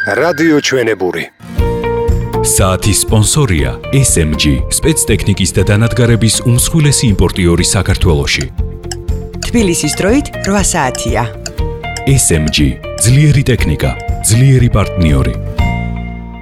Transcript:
რადიო ჩვენებური. საათის სპონსორია SMG, სპეცტექნიკის და დანადგარების უმსხვილესი იმპორტიორი საქართველოში. თბილისის დროით 8 საათია. SMG, ძლიერი ტექნიკა, ძლიერი პარტნიორი.